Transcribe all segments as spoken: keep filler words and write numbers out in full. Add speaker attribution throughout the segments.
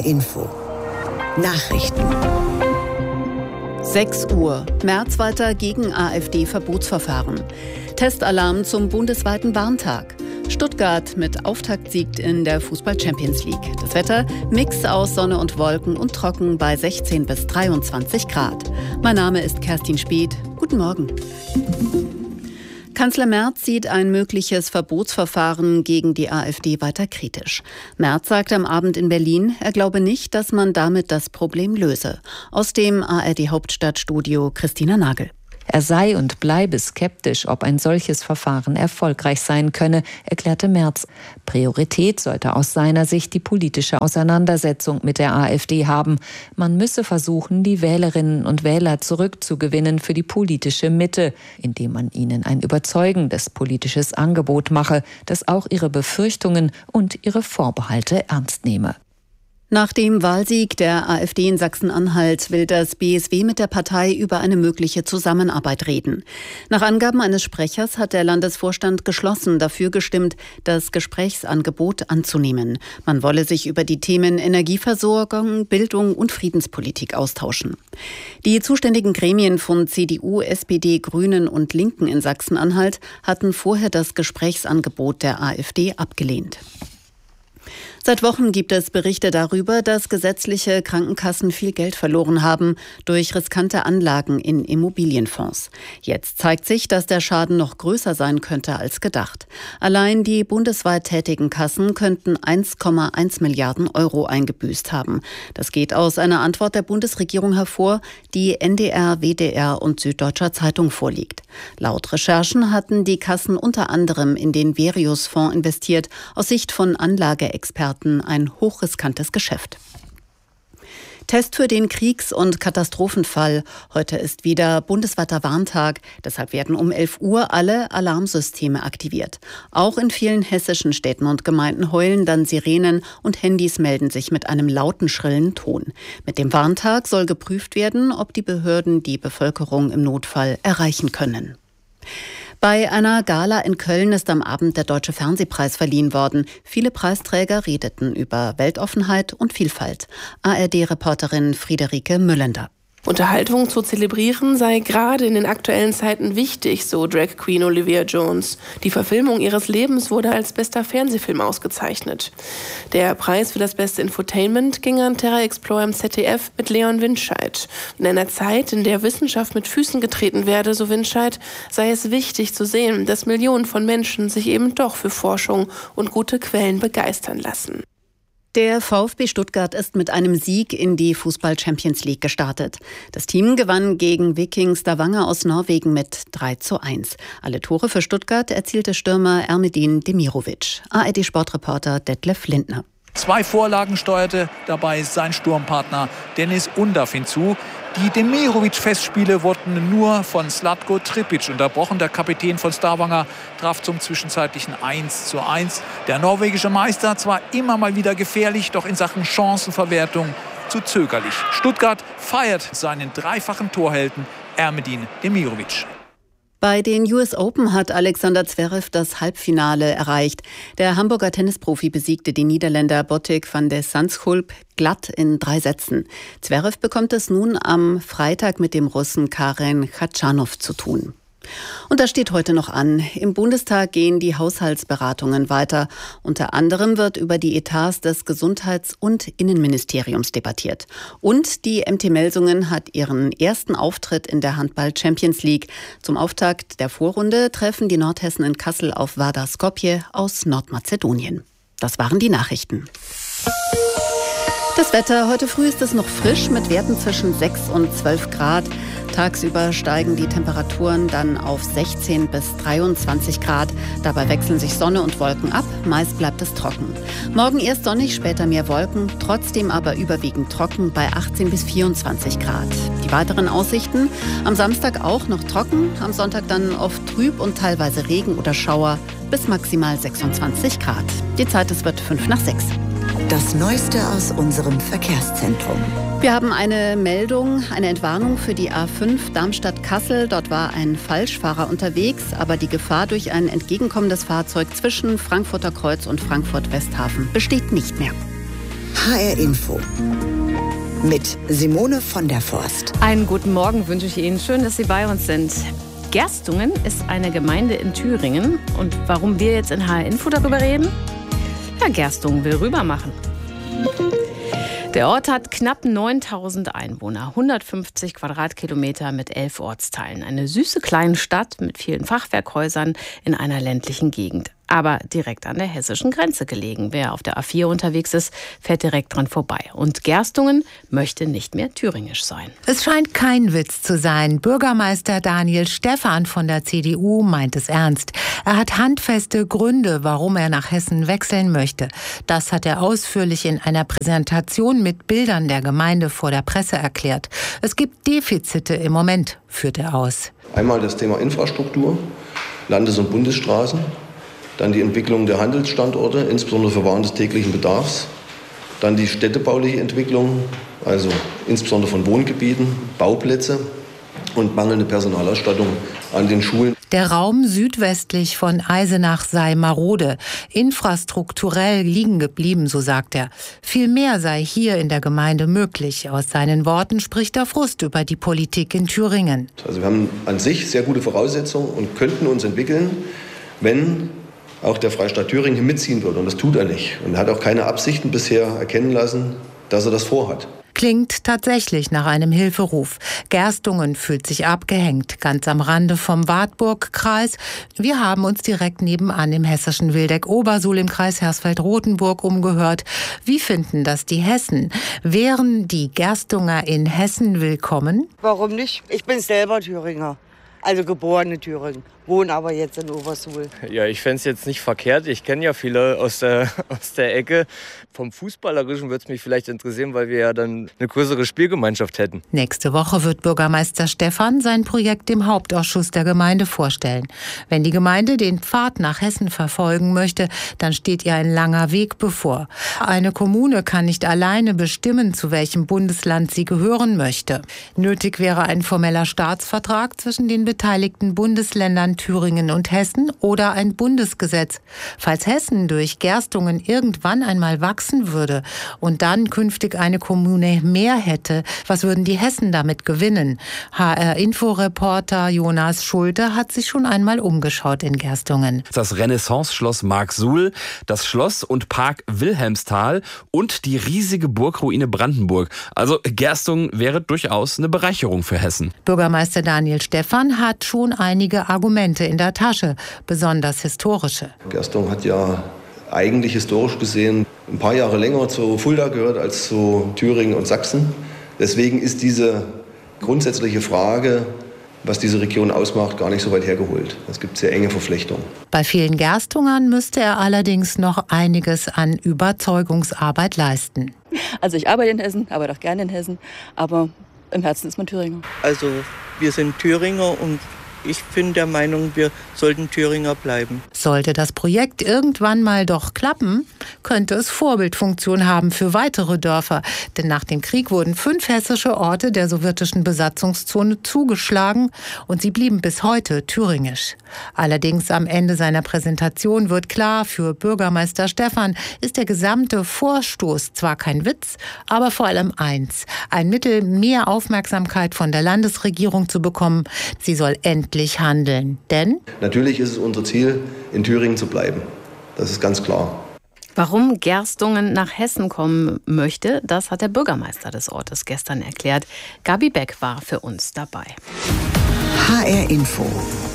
Speaker 1: R Info. Nachrichten.
Speaker 2: sechs Uhr. Merz weiter gegen AfD-Verbotsverfahren. Testalarm zum bundesweiten Warntag. Stuttgart mit Auftaktsieg in der Fußball-Champions League. Das Wetter: Mix aus Sonne und Wolken und trocken bei sechzehn bis dreiundzwanzig Grad. Mein Name ist Kerstin Speth. Guten Morgen. Kanzler Merz sieht ein mögliches Verbotsverfahren gegen die AfD weiter kritisch. Merz sagte am Abend in Berlin, er glaube nicht, dass man damit das Problem löse. Aus dem A R D-Hauptstadtstudio Christina Nagel.
Speaker 3: Er sei und bleibe skeptisch, ob ein solches Verfahren erfolgreich sein könne, erklärte Merz. Priorität sollte aus seiner Sicht die politische Auseinandersetzung mit der AfD haben. Man müsse versuchen, die Wählerinnen und Wähler zurückzugewinnen für die politische Mitte, indem man ihnen ein überzeugendes politisches Angebot mache, das auch ihre Befürchtungen und ihre Vorbehalte ernst nehme.
Speaker 2: Nach dem Wahlsieg der AfD in Sachsen-Anhalt will das B S W mit der Partei über eine mögliche Zusammenarbeit reden. Nach Angaben eines Sprechers hat der Landesvorstand geschlossen dafür gestimmt, das Gesprächsangebot anzunehmen. Man wolle sich über die Themen Energieversorgung, Bildung und Friedenspolitik austauschen. Die zuständigen Gremien von C D U, S P D, Grünen und Linken in Sachsen-Anhalt hatten vorher das Gesprächsangebot der AfD abgelehnt. Seit Wochen gibt es Berichte darüber, dass gesetzliche Krankenkassen viel Geld verloren haben durch riskante Anlagen in Immobilienfonds. Jetzt zeigt sich, dass der Schaden noch größer sein könnte als gedacht. Allein die bundesweit tätigen Kassen könnten eins Komma eins Milliarden Euro eingebüßt haben. Das geht aus einer Antwort der Bundesregierung hervor, die N D R, W D R und Süddeutscher Zeitung vorliegt. Laut Recherchen hatten die Kassen unter anderem in den Verius-Fonds investiert, aus Sicht von Anlageexperten ein hochriskantes Geschäft. Test für den Kriegs- und Katastrophenfall. Heute ist wieder bundesweiter Warntag. Deshalb werden um elf Uhr alle Alarmsysteme aktiviert. Auch in vielen hessischen Städten und Gemeinden heulen dann Sirenen und Handys melden sich mit einem lauten, schrillen Ton. Mit dem Warntag soll geprüft werden, ob die Behörden die Bevölkerung im Notfall erreichen können. Bei einer Gala in Köln ist am Abend der Deutsche Fernsehpreis verliehen worden. Viele Preisträger redeten über Weltoffenheit und Vielfalt. A R D-Reporterin Friederike Müllender.
Speaker 4: Unterhaltung zu zelebrieren sei gerade in den aktuellen Zeiten wichtig, so Drag Queen Olivia Jones. Die Verfilmung ihres Lebens wurde als bester Fernsehfilm ausgezeichnet. Der Preis für das beste Infotainment ging an Terra Explorer im Z D F mit Leon Winscheid. In einer Zeit, in der Wissenschaft mit Füßen getreten werde, so Winscheid, sei es wichtig zu sehen, dass Millionen von Menschen sich eben doch für Forschung und gute Quellen begeistern lassen.
Speaker 2: Der VfB Stuttgart ist mit einem Sieg in die Fußball-Champions League gestartet. Das Team gewann gegen Viking Stavanger aus Norwegen mit drei zu eins. Alle Tore für Stuttgart erzielte Stürmer Ermedin Demirovic. A R D-Sportreporter Detlef Lindner.
Speaker 5: Zwei Vorlagen steuerte dabei sein Sturmpartner Dennis Undav hinzu. Die Demirovic-Festspiele wurden nur von Zlatko Tripic unterbrochen. Der Kapitän von Stavanger traf zum zwischenzeitlichen eins zu eins. Der norwegische Meister zwar immer mal wieder gefährlich, doch in Sachen Chancenverwertung zu zögerlich. Stuttgart feiert seinen dreifachen Torhelden Ermedin Demirovic.
Speaker 2: Bei den U S Open hat Alexander Zverev das Halbfinale erreicht. Der Hamburger Tennisprofi besiegte den Niederländer Botic van de Zandschulp glatt in drei Sätzen. Zverev bekommt es nun am Freitag mit dem Russen Karen Khachanov zu tun. Und das steht heute noch an. Im Bundestag gehen die Haushaltsberatungen weiter. Unter anderem wird über die Etats des Gesundheits- und Innenministeriums debattiert. Und die M T Melsungen hat ihren ersten Auftritt in der Handball-Champions League. Zum Auftakt der Vorrunde treffen die Nordhessen in Kassel auf Vardar Skopje aus Nordmazedonien. Das waren die Nachrichten. Das Wetter. Heute früh ist es noch frisch mit Werten zwischen sechs und zwölf Grad. Tagsüber steigen die Temperaturen dann auf sechzehn bis dreiundzwanzig Grad. Dabei wechseln sich Sonne und Wolken ab. Meist bleibt es trocken. Morgen erst sonnig, später mehr Wolken. Trotzdem aber überwiegend trocken bei achtzehn bis vierundzwanzig Grad. Die weiteren Aussichten: am Samstag auch noch trocken. Am Sonntag dann oft trüb und teilweise Regen oder Schauer bis maximal sechsundzwanzig Grad. Die Zeit, es wird fünf nach sechs.
Speaker 1: Das Neueste aus unserem Verkehrszentrum.
Speaker 2: Wir haben eine Meldung, eine Entwarnung für die A fünf Darmstadt-Kassel. Dort war ein Falschfahrer unterwegs, aber die Gefahr durch ein entgegenkommendes Fahrzeug zwischen Frankfurter Kreuz und Frankfurt-Westhafen besteht nicht mehr.
Speaker 1: H R Info mit Simone von der Forst.
Speaker 6: Einen guten Morgen wünsche ich Ihnen. Schön, dass Sie bei uns sind. Gerstungen ist eine Gemeinde in Thüringen. Und warum wir jetzt in H R Info darüber reden? Ja, Gerstungen will rüber machen. Der Ort hat knapp neuntausend Einwohner, hundertfünfzig Quadratkilometer mit elf Ortsteilen. Eine süße kleine Stadt mit vielen Fachwerkhäusern in einer ländlichen Gegend. Aber direkt an der hessischen Grenze gelegen. Wer auf der A vier unterwegs ist, fährt direkt dran vorbei. Und Gerstungen möchte nicht mehr thüringisch sein.
Speaker 7: Es scheint kein Witz zu sein. Bürgermeister Daniel Stephan von der C D U meint es ernst. Er hat handfeste Gründe, warum er nach Hessen wechseln möchte. Das hat er ausführlich in einer Präsentation mit Bildern der Gemeinde vor der Presse erklärt. Es gibt Defizite im Moment, führt er aus.
Speaker 8: Einmal das Thema Infrastruktur, Landes- und Bundesstraßen. Dann die Entwicklung der Handelsstandorte, insbesondere für Waren des täglichen Bedarfs. Dann die städtebauliche Entwicklung, also insbesondere von Wohngebieten, Bauplätze und mangelnde Personalausstattung an den Schulen.
Speaker 7: Der Raum südwestlich von Eisenach sei marode, infrastrukturell liegen geblieben, so sagt er. Viel mehr sei hier in der Gemeinde möglich. Aus seinen Worten spricht er Frust über die Politik in Thüringen.
Speaker 8: Also wir haben an sich sehr gute Voraussetzungen und könnten uns entwickeln, wenn auch der Freistaat Thüringen hier mitziehen würde. Und das tut er nicht. Und er hat auch keine Absichten bisher erkennen lassen, dass er das vorhat.
Speaker 7: Klingt tatsächlich nach einem Hilferuf. Gerstungen fühlt sich abgehängt, ganz am Rande vom Wartburg-Kreis. Wir haben uns direkt nebenan im hessischen Wildeck-Obersuhl im Kreis Hersfeld-Rotenburg umgehört. Wie finden das die Hessen? Wären die Gerstunger in Hessen willkommen?
Speaker 9: Warum nicht? Ich bin selber Thüringer. Also geborene Thüringen, wohne aber jetzt in Obersuhl.
Speaker 10: Ja, ich fände es jetzt nicht verkehrt. Ich kenne ja viele aus der, aus der Ecke. Vom Fußballerischen würde es mich vielleicht interessieren, weil wir ja dann eine größere Spielgemeinschaft hätten.
Speaker 7: Nächste Woche wird Bürgermeister Stephan sein Projekt dem Hauptausschuss der Gemeinde vorstellen. Wenn die Gemeinde den Pfad nach Hessen verfolgen möchte, dann steht ihr ein langer Weg bevor. Eine Kommune kann nicht alleine bestimmen, zu welchem Bundesland sie gehören möchte. Nötig wäre ein formeller Staatsvertrag zwischen den beteiligten Bundesländern Thüringen und Hessen oder ein Bundesgesetz. Falls Hessen durch Gerstungen irgendwann einmal wachsen würde und dann künftig eine Kommune mehr hätte, was würden die Hessen damit gewinnen? H R-Info-Reporter Jonas Schulte hat sich schon einmal umgeschaut in Gerstungen.
Speaker 11: Das Renaissance-Schloss Marksuhl, das Schloss und Park Wilhelmsthal und die riesige Burgruine Brandenburg. Also Gerstungen wäre durchaus eine Bereicherung für Hessen.
Speaker 7: Bürgermeister Daniel Stephan hat schon einige Argumente in der Tasche, besonders historische.
Speaker 8: Gerstungen hat ja eigentlich historisch gesehen ein paar Jahre länger zu Fulda gehört als zu Thüringen und Sachsen. Deswegen ist diese grundsätzliche Frage, was diese Region ausmacht, gar nicht so weit hergeholt. Es gibt sehr enge Verflechtungen.
Speaker 7: Bei vielen Gerstungern müsste er allerdings noch einiges an Überzeugungsarbeit leisten.
Speaker 12: Also ich arbeite in Hessen, arbeite auch gerne in Hessen, aber im Herzen ist man Thüringer.
Speaker 13: Also wir sind Thüringer und ich bin der Meinung, wir sollten Thüringer bleiben.
Speaker 7: Sollte das Projekt irgendwann mal doch klappen, könnte es Vorbildfunktion haben für weitere Dörfer. Denn nach dem Krieg wurden fünf hessische Orte der sowjetischen Besatzungszone zugeschlagen und sie blieben bis heute thüringisch. Allerdings am Ende seiner Präsentation wird klar, für Bürgermeister Stephan ist der gesamte Vorstoß zwar kein Witz, aber vor allem eins: ein Mittel, mehr Aufmerksamkeit von der Landesregierung zu bekommen. Sie soll endlich handeln. Denn
Speaker 8: natürlich ist es unser Ziel, in Thüringen zu bleiben. Das ist ganz klar.
Speaker 6: Warum Gerstungen nach Hessen kommen möchte, das hat der Bürgermeister des Ortes gestern erklärt. Gabi Beck war für uns dabei.
Speaker 1: H R Info.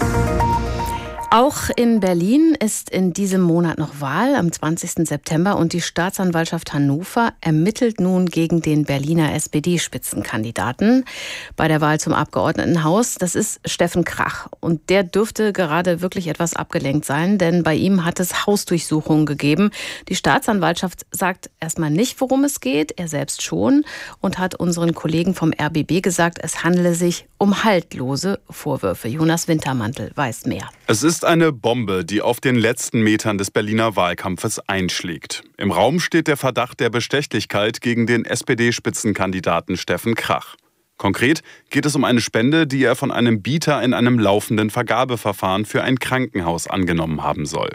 Speaker 6: Auch in Berlin ist in diesem Monat noch Wahl am zwanzigsten September und die Staatsanwaltschaft Hannover ermittelt nun gegen den Berliner S P D-Spitzenkandidaten bei der Wahl zum Abgeordnetenhaus. Das ist Steffen Krach und der dürfte gerade wirklich etwas abgelenkt sein, denn bei ihm hat es Hausdurchsuchungen gegeben. Die Staatsanwaltschaft sagt erstmal nicht, worum es geht, er selbst schon und hat unseren Kollegen vom R B B gesagt, es handele sich um haltlose Vorwürfe. Jonas Wintermantel weiß mehr.
Speaker 14: Es ist eine Bombe, die auf den letzten Metern des Berliner Wahlkampfes einschlägt. Im Raum steht der Verdacht der Bestechlichkeit gegen den S P D-Spitzenkandidaten Steffen Krach. Konkret geht es um eine Spende, die er von einem Bieter in einem laufenden Vergabeverfahren für ein Krankenhaus angenommen haben soll.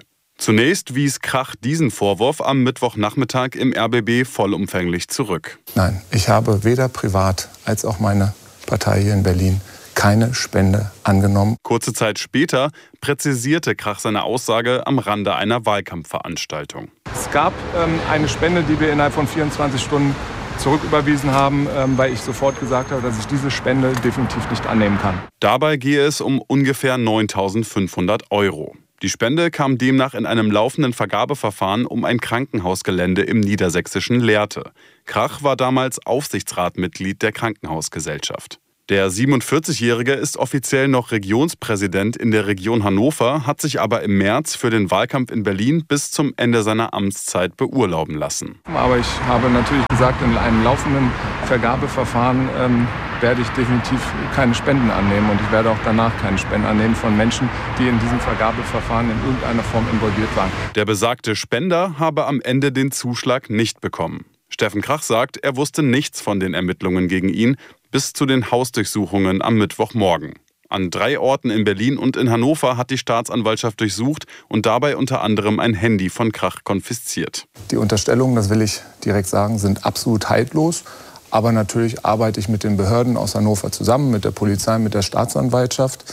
Speaker 14: Zunächst wies Krach diesen Vorwurf am Mittwochnachmittag im R B B vollumfänglich zurück.
Speaker 15: Nein, ich habe weder privat als auch meine Partei hier in Berlin keine Spende angenommen.
Speaker 14: Kurze Zeit später präzisierte Krach seine Aussage am Rande einer Wahlkampfveranstaltung.
Speaker 16: Es gab ähm, eine Spende, die wir innerhalb von vierundzwanzig Stunden zurücküberwiesen haben, ähm, weil ich sofort gesagt habe, dass ich diese Spende definitiv nicht annehmen kann.
Speaker 14: Dabei gehe es um ungefähr neuntausendfünfhundert Euro. Die Spende kam demnach in einem laufenden Vergabeverfahren um ein Krankenhausgelände im niedersächsischen Lehrte. Krach war damals Aufsichtsratmitglied der Krankenhausgesellschaft. Der siebenundvierzigjährige ist offiziell noch Regionspräsident in der Region Hannover, hat sich aber im März für den Wahlkampf in Berlin bis zum Ende seiner Amtszeit beurlauben lassen.
Speaker 16: Aber ich habe natürlich gesagt, in einem laufenden Vergabeverfahren ähm, werde ich definitiv keine Spenden annehmen. Und ich werde auch danach keine Spenden annehmen von Menschen, die in diesem Vergabeverfahren in irgendeiner Form involviert waren.
Speaker 14: Der besagte Spender habe am Ende den Zuschlag nicht bekommen. Steffen Krach sagt, er wusste nichts von den Ermittlungen gegen ihn bis zu den Hausdurchsuchungen am Mittwochmorgen. An drei Orten in Berlin und in Hannover hat die Staatsanwaltschaft durchsucht und dabei unter anderem ein Handy von Krach konfisziert.
Speaker 15: Die Unterstellungen, das will ich direkt sagen, sind absolut haltlos. Aber natürlich arbeite ich mit den Behörden aus Hannover zusammen, mit der Polizei, mit der Staatsanwaltschaft.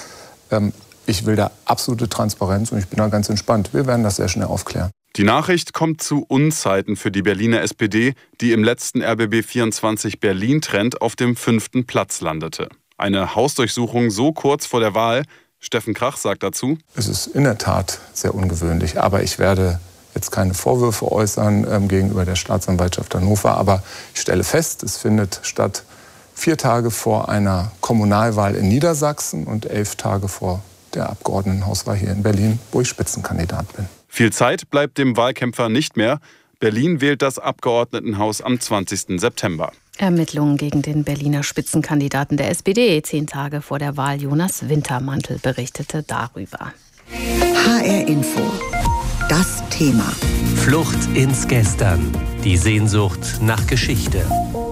Speaker 15: Ich will da absolute Transparenz und ich bin da ganz entspannt. Wir werden das sehr schnell aufklären.
Speaker 14: Die Nachricht kommt zu Unzeiten für die Berliner S P D, die im letzten R B B vierundzwanzig Berlin-Trend auf dem fünften Platz landete. Eine Hausdurchsuchung so kurz vor der Wahl. Steffen Krach sagt dazu:
Speaker 15: Es ist in der Tat sehr ungewöhnlich, aber ich werde jetzt keine Vorwürfe äußern ähm, gegenüber der Staatsanwaltschaft Hannover. Aber ich stelle fest, es findet statt vier Tage vor einer Kommunalwahl in Niedersachsen und elf Tage vor der Abgeordnetenhauswahl hier in Berlin, wo ich Spitzenkandidat bin.
Speaker 14: Viel Zeit bleibt dem Wahlkämpfer nicht mehr. Berlin wählt das Abgeordnetenhaus am zwanzigsten September.
Speaker 6: Ermittlungen gegen den Berliner Spitzenkandidaten der S P D. Zehn Tage vor der Wahl. Jonas Wintermantel berichtete darüber.
Speaker 1: H R Info. Das Thema.
Speaker 17: Flucht ins Gestern. Die Sehnsucht nach Geschichte.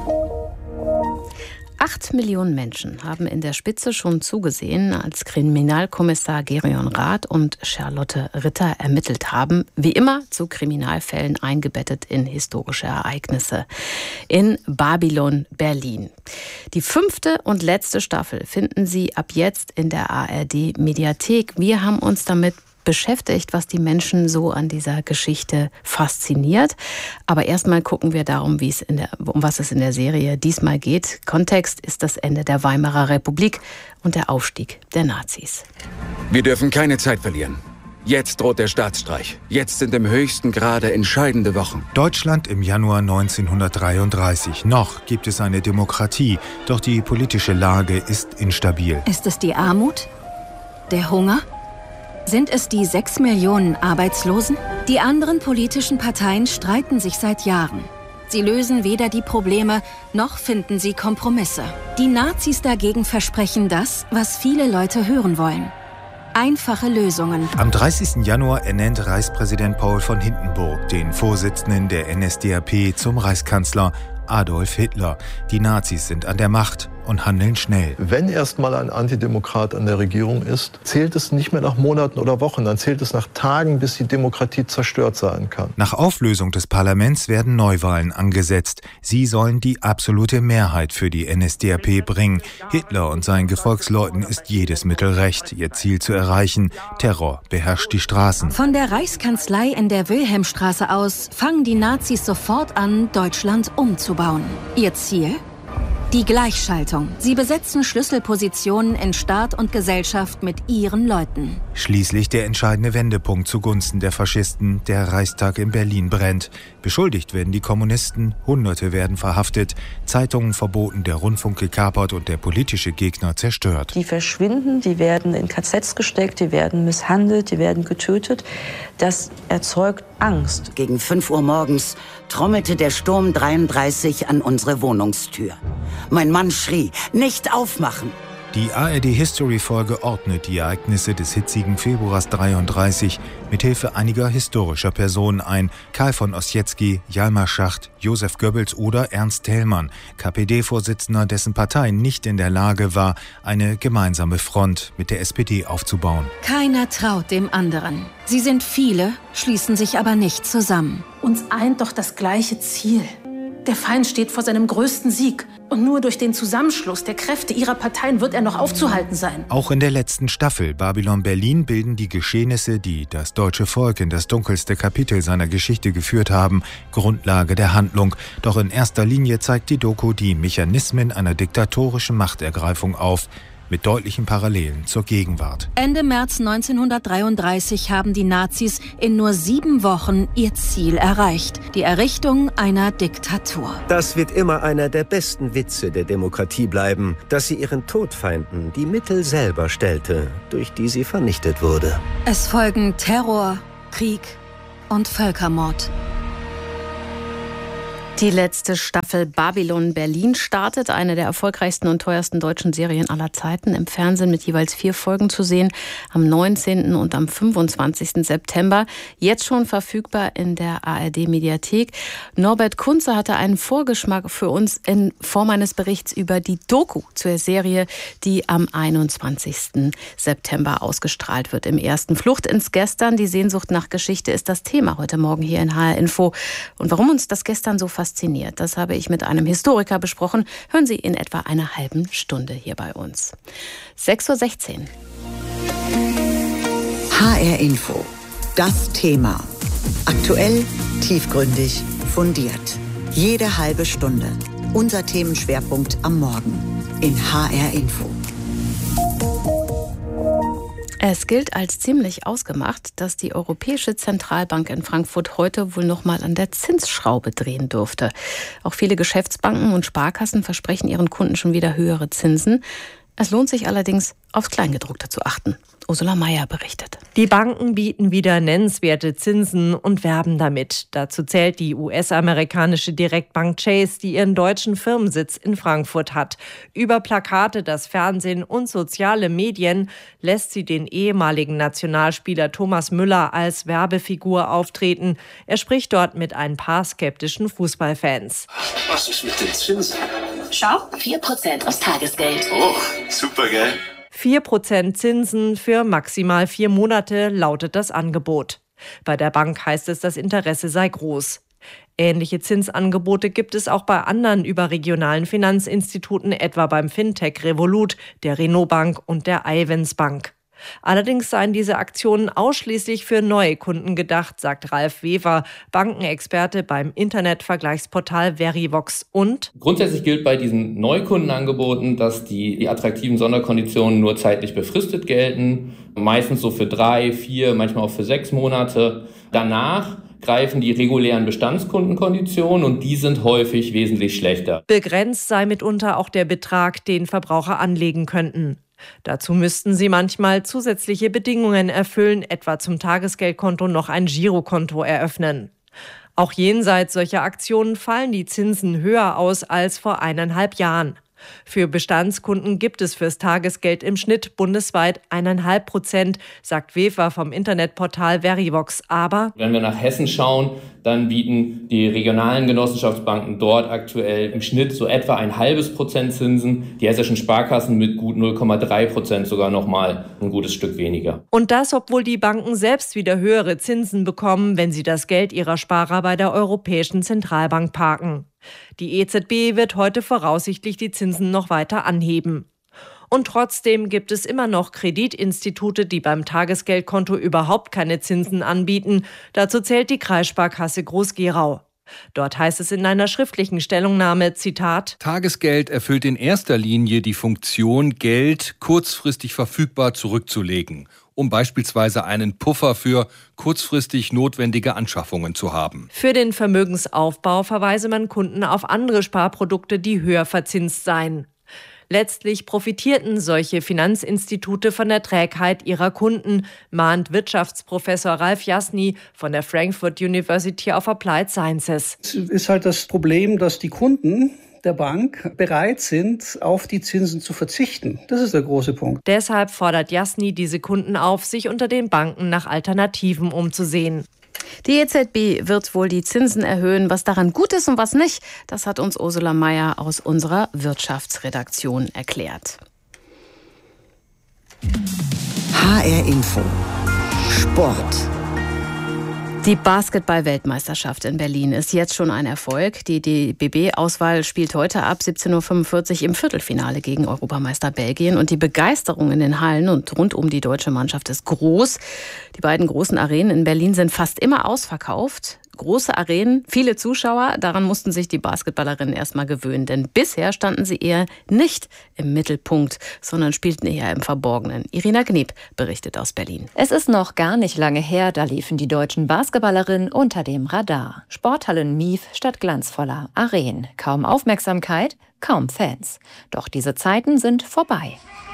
Speaker 6: Acht Millionen Menschen haben in der Spitze schon zugesehen, als Kriminalkommissar Gerion Rath und Charlotte Ritter ermittelt haben, wie immer zu Kriminalfällen eingebettet in historische Ereignisse. In Babylon, Berlin. Die fünfte und letzte Staffel finden Sie ab jetzt in der A R D-Mediathek. Wir haben uns damit beschäftigt, was die Menschen so an dieser Geschichte fasziniert. Aber erstmal gucken wir darum, wie es in der, um was es in der Serie diesmal geht. Kontext ist das Ende der Weimarer Republik und der Aufstieg der Nazis.
Speaker 18: Wir dürfen keine Zeit verlieren. Jetzt droht der Staatsstreich. Jetzt sind im höchsten Grade entscheidende Wochen.
Speaker 19: Deutschland im Januar neunzehnhundertdreiunddreißig. Noch gibt es eine Demokratie, doch die politische Lage ist instabil.
Speaker 20: Ist es die Armut? Der Hunger? Sind es die sechs Millionen Arbeitslosen? Die anderen politischen Parteien streiten sich seit Jahren. Sie lösen weder die Probleme, noch finden sie Kompromisse. Die Nazis dagegen versprechen das, was viele Leute hören wollen. Einfache Lösungen.
Speaker 19: Am dreißigsten Januar ernennt Reichspräsident Paul von Hindenburg den Vorsitzenden der N S D A P zum Reichskanzler Adolf Hitler. Die Nazis sind an der Macht und handeln schnell.
Speaker 21: Wenn erstmal ein Antidemokrat an der Regierung ist, zählt es nicht mehr nach Monaten oder Wochen, dann zählt es nach Tagen, bis die Demokratie zerstört sein kann.
Speaker 19: Nach Auflösung des Parlaments werden Neuwahlen angesetzt. Sie sollen die absolute Mehrheit für die N S D A P bringen. Hitler und seinen Gefolgsleuten ist jedes Mittel recht, ihr Ziel zu erreichen. Terror beherrscht die Straßen.
Speaker 20: Von der Reichskanzlei in der Wilhelmstraße aus fangen die Nazis sofort an, Deutschland umzubauen. Ihr Ziel? Die Gleichschaltung. Sie besetzen Schlüsselpositionen in Staat und Gesellschaft mit ihren Leuten.
Speaker 19: Schließlich der entscheidende Wendepunkt zugunsten der Faschisten. Der Reichstag in Berlin brennt. Beschuldigt werden die Kommunisten, Hunderte werden verhaftet, Zeitungen verboten, der Rundfunk gekapert und der politische Gegner zerstört.
Speaker 22: Die verschwinden, die werden in K Zs gesteckt, die werden misshandelt, die werden getötet. Das erzeugt Angst.
Speaker 23: Gegen fünf Uhr morgens trommelte der Sturm dreiunddreißig an unsere Wohnungstür. Mein Mann schrie, nicht aufmachen.
Speaker 19: Die A R D-History-Folge ordnet die Ereignisse des hitzigen Februars dreiunddreißig mithilfe einiger historischer Personen ein. Karl von Ossietzky, Hjalmar Schacht, Josef Goebbels oder Ernst Thälmann, K P D-Vorsitzender, dessen Partei nicht in der Lage war, eine gemeinsame Front mit der S P D aufzubauen.
Speaker 20: Keiner traut dem anderen. Sie sind viele, schließen sich aber nicht zusammen.
Speaker 3: Uns eint doch das gleiche Ziel. Der Feind steht vor seinem größten Sieg. Und nur durch den Zusammenschluss der Kräfte ihrer Parteien wird er noch aufzuhalten sein.
Speaker 19: Auch in der letzten Staffel Babylon Berlin bilden die Geschehnisse, die das deutsche Volk in das dunkelste Kapitel seiner Geschichte geführt haben, Grundlage der Handlung. Doch in erster Linie zeigt die Doku die Mechanismen einer diktatorischen Machtergreifung auf, mit deutlichen Parallelen zur Gegenwart.
Speaker 20: Ende März neunzehnhundertdreiunddreißig haben die Nazis in nur sieben Wochen ihr Ziel erreicht: die Errichtung einer Diktatur.
Speaker 4: Das wird immer einer der besten Witze der Demokratie bleiben, dass sie ihren Todfeinden die Mittel selber stellte, durch die sie vernichtet wurde.
Speaker 20: Es folgen Terror, Krieg und Völkermord.
Speaker 6: Die letzte Staffel Babylon Berlin startet, eine der erfolgreichsten und teuersten deutschen Serien aller Zeiten, im Fernsehen mit jeweils vier Folgen zu sehen, am neunzehnten und am fünfundzwanzigsten September. Jetzt schon verfügbar in der A R D-Mediathek. Norbert Kunze hatte einen Vorgeschmack für uns in Form eines Berichts über die Doku zur Serie, die am einundzwanzigsten September ausgestrahlt wird. Im ersten Flucht ins Gestern. Die Sehnsucht nach Geschichte ist das Thema heute Morgen hier in H R Info. Und warum uns das Gestern so fasziniert, das habe ich mit einem Historiker besprochen. Hören Sie in etwa einer halben Stunde hier bei uns. sechs Uhr sechzehn.
Speaker 1: H R Info. Das Thema. Aktuell, tiefgründig, fundiert. Jede halbe Stunde. Unser Themenschwerpunkt am Morgen in H R Info.
Speaker 6: Es gilt als ziemlich ausgemacht, dass die Europäische Zentralbank in Frankfurt heute wohl noch mal an der Zinsschraube drehen dürfte. Auch viele Geschäftsbanken und Sparkassen versprechen ihren Kunden schon wieder höhere Zinsen. Es lohnt sich allerdings, aufs Kleingedruckte zu achten. Ursula Meier berichtet.
Speaker 5: Die Banken bieten wieder nennenswerte Zinsen und werben damit. Dazu zählt die U S-amerikanische Direktbank Chase, die ihren deutschen Firmensitz in Frankfurt hat. Über Plakate, das Fernsehen und soziale Medien lässt sie den ehemaligen Nationalspieler Thomas Müller als Werbefigur auftreten. Er spricht dort mit ein paar skeptischen Fußballfans.
Speaker 24: Was ist mit den Zinsen?
Speaker 25: Schau, vier Prozent aufs Tagesgeld.
Speaker 24: Oh, super, gell?
Speaker 5: vier Prozent Zinsen für maximal vier Monate lautet das Angebot. Bei der Bank heißt es, das Interesse sei groß. Ähnliche Zinsangebote gibt es auch bei anderen überregionalen Finanzinstituten, etwa beim Fintech Revolut, der Renault Bank und der Ayvens Bank. Allerdings seien diese Aktionen ausschließlich für neue Kunden gedacht, sagt Ralf Wever, Bankenexperte beim Internetvergleichsportal Verivox. Und
Speaker 26: grundsätzlich gilt bei diesen Neukundenangeboten, dass die, die attraktiven Sonderkonditionen nur zeitlich befristet gelten, meistens so für drei, vier, manchmal auch für sechs Monate. Danach greifen die regulären Bestandskundenkonditionen und die sind häufig wesentlich schlechter.
Speaker 5: Begrenzt sei mitunter auch der Betrag, den Verbraucher anlegen könnten. Dazu müssten sie manchmal zusätzliche Bedingungen erfüllen, etwa zum Tagesgeldkonto noch ein Girokonto eröffnen. Auch jenseits solcher Aktionen fallen die Zinsen höher aus als vor eineinhalb Jahren. Für Bestandskunden gibt es fürs Tagesgeld im Schnitt bundesweit eineinhalb Prozent, sagt Wefer vom Internetportal Verivox. Aber
Speaker 26: wenn wir nach Hessen schauen, dann bieten die regionalen Genossenschaftsbanken dort aktuell im Schnitt so etwa ein halbes Prozent Zinsen. Die hessischen Sparkassen mit gut null Komma drei Prozent sogar noch mal ein gutes Stück weniger.
Speaker 5: Und das, obwohl die Banken selbst wieder höhere Zinsen bekommen, wenn sie das Geld ihrer Sparer bei der Europäischen Zentralbank parken. Die E Z B wird heute voraussichtlich die Zinsen noch weiter anheben. Und trotzdem gibt es immer noch Kreditinstitute, die beim Tagesgeldkonto überhaupt keine Zinsen anbieten. Dazu zählt die Kreissparkasse Groß-Gerau. Dort heißt es in einer schriftlichen Stellungnahme, Zitat:
Speaker 27: Tagesgeld erfüllt in erster Linie die Funktion, Geld kurzfristig verfügbar zurückzulegen, um beispielsweise einen Puffer für kurzfristig notwendige Anschaffungen zu haben.
Speaker 5: Für den Vermögensaufbau verweise man Kunden auf andere Sparprodukte, die höher verzinst seien. Letztlich profitierten solche Finanzinstitute von der Trägheit ihrer Kunden, mahnt Wirtschaftsprofessor Ralf Jasny von der Frankfurt University of Applied Sciences.
Speaker 28: Es ist halt das Problem, dass die Kunden
Speaker 2: der Bank bereit sind, auf die Zinsen zu verzichten. Das ist der große Punkt.
Speaker 5: Deshalb fordert Jasny diese Kunden auf, sich unter den Banken nach Alternativen umzusehen.
Speaker 6: Die E Z B wird wohl die Zinsen erhöhen. Was daran gut ist und was nicht, das hat uns Ursula Mayer aus unserer Wirtschaftsredaktion erklärt.
Speaker 1: H R Info. Sport.
Speaker 6: Die Basketball-Weltmeisterschaft in Berlin ist jetzt schon ein Erfolg. Die D B B-Auswahl spielt heute ab siebzehn Uhr fünfundvierzig im Viertelfinale gegen Europameister Belgien. Und die Begeisterung in den Hallen und rund um die deutsche Mannschaft ist groß. Die beiden großen Arenen in Berlin sind fast immer ausverkauft. Große Arenen, viele Zuschauer, daran mussten sich die Basketballerinnen erstmal gewöhnen. Denn bisher standen sie eher nicht im Mittelpunkt, sondern spielten eher im Verborgenen. Irina Gneb berichtet aus Berlin.
Speaker 7: Es ist noch gar nicht lange her, da liefen die deutschen Basketballerinnen unter dem Radar. Sporthallen Mief statt glanzvoller Arenen. Kaum Aufmerksamkeit, kaum Fans. Doch diese Zeiten sind vorbei.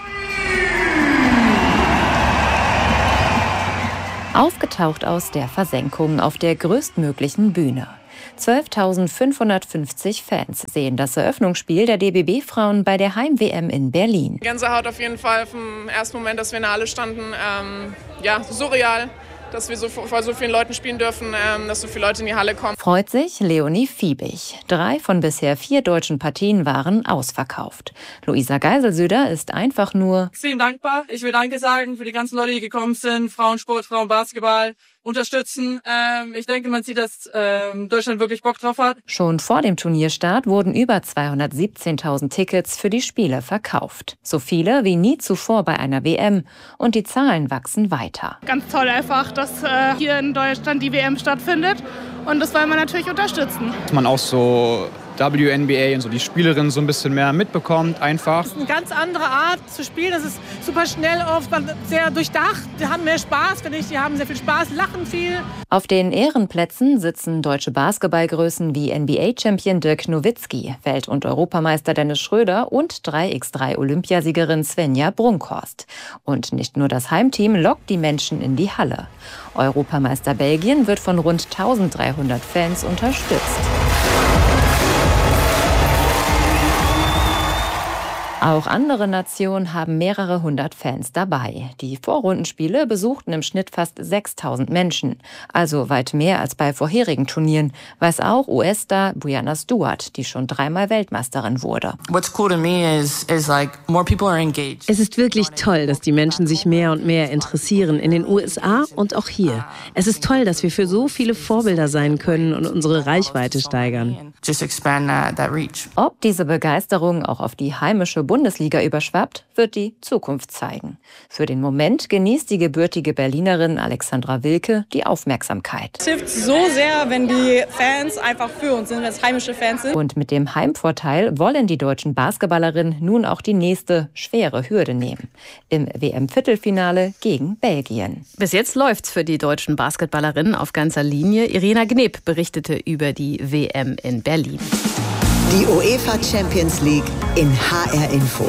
Speaker 7: Aufgetaucht aus der Versenkung auf der größtmöglichen Bühne. zwölftausendfünfhundertfünfzig Fans sehen das Eröffnungsspiel der D B B-Frauen bei der Heim-W M in Berlin.
Speaker 9: Gänsehaut auf jeden Fall vom ersten Moment, dass wir in der Halle standen. Ähm, ja, surreal, dass wir so vor so vielen Leuten spielen dürfen, ähm, dass so viele Leute in die Halle kommen.
Speaker 7: Freut sich Leonie Fiebig. Drei von bisher vier deutschen Partien waren ausverkauft. Luisa Geiselsöder ist einfach nur
Speaker 10: extrem dankbar. Ich will Danke sagen für die ganzen Leute, die gekommen sind. Frauensport, Frauenbasketball unterstützen. Ähm, ich denke, man sieht, dass ähm, Deutschland wirklich Bock drauf hat.
Speaker 7: Schon vor dem Turnierstart wurden über zweihundertsiebzehntausend Tickets für die Spiele verkauft. So viele wie nie zuvor bei einer W M. Und die Zahlen wachsen weiter.
Speaker 11: Ganz toll einfach, dass äh, hier in Deutschland die W M stattfindet. Und das wollen wir natürlich unterstützen.
Speaker 12: Dass man auch so W N B A und so die Spielerinnen so ein bisschen mehr mitbekommt, einfach.
Speaker 11: Das ist eine ganz andere Art zu spielen. Das ist super schnell, oft sehr durchdacht. Die haben mehr Spaß, finde ich. Die haben sehr viel Spaß, lachen viel.
Speaker 7: Auf den Ehrenplätzen sitzen deutsche Basketballgrößen wie N B A-Champion Dirk Nowitzki, Welt- und Europameister Dennis Schröder und drei mal drei Olympiasiegerin Svenja Brunkhorst. Und nicht nur das Heimteam lockt die Menschen in die Halle. Europameister Belgien wird von rund eintausenddreihundert Fans unterstützt. Auch andere Nationen haben mehrere hundert Fans dabei. Die Vorrundenspiele besuchten im Schnitt fast sechstausend Menschen, also weit mehr als bei vorherigen Turnieren, weiß auch U S-Star Brianna Stewart, die schon dreimal Weltmeisterin wurde.
Speaker 13: Es ist wirklich toll, dass die Menschen sich mehr und mehr interessieren, in den U S A und auch hier. Es ist toll, dass wir für so viele Vorbilder sein können und unsere Reichweite steigern.
Speaker 7: Ob diese Begeisterung auch auf die heimische Bundesliga überschwappt, wird die Zukunft zeigen. Für den Moment genießt die gebürtige Berlinerin Alexandra Wilke die Aufmerksamkeit.
Speaker 11: Es hilft so sehr, wenn die Fans einfach für uns sind, wenn es heimische Fans sind.
Speaker 7: Und mit dem Heimvorteil wollen die deutschen Basketballerinnen nun auch die nächste schwere Hürde nehmen. Im W M-Viertelfinale gegen Belgien.
Speaker 6: Bis jetzt läuft's für die deutschen Basketballerinnen auf ganzer Linie. Irina Gneb berichtete über die W M in Berlin.
Speaker 1: Die UEFA Champions League in H R Info.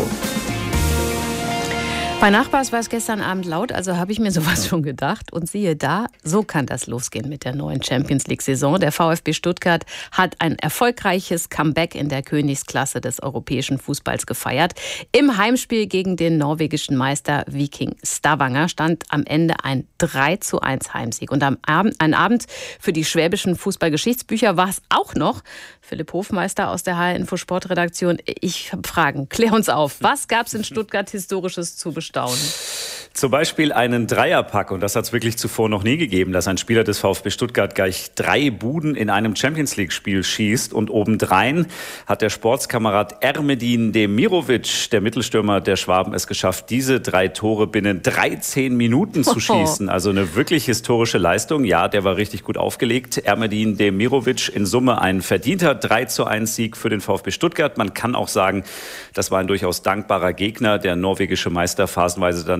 Speaker 6: Bei Nachbars war es gestern Abend laut, also habe ich mir sowas schon gedacht. Und siehe da, so kann das losgehen mit der neuen Champions League-Saison. Der VfB Stuttgart hat ein erfolgreiches Comeback in der Königsklasse des europäischen Fußballs gefeiert. Im Heimspiel gegen den norwegischen Meister Viking Stavanger stand am Ende ein drei zu eins Heimsieg. Und am Abend, ein Abend für die schwäbischen Fußballgeschichtsbücher war es auch noch. Philipp Hofmeister aus der H R Info Sportredaktion. Ich habe Fragen. Klär uns auf. Was gab es in Stuttgart Historisches zu bestaunen?
Speaker 28: Zum Beispiel einen Dreierpack, und das hat es wirklich zuvor noch nie gegeben, dass ein Spieler des VfB Stuttgart gleich drei Buden in einem Champions-League-Spiel schießt. Und obendrein hat der Sportskamerad Ermedin Demirovic, der Mittelstürmer der Schwaben, es geschafft, diese drei Tore binnen dreizehn Minuten zu schießen. Also eine wirklich historische Leistung. Ja, der war richtig gut aufgelegt. Ermedin Demirovic in Summe ein verdienter drei zu eins Sieg für den VfB Stuttgart. Man kann auch sagen, das war ein durchaus dankbarer Gegner. Der norwegische Meister phasenweise dann doch ziemlich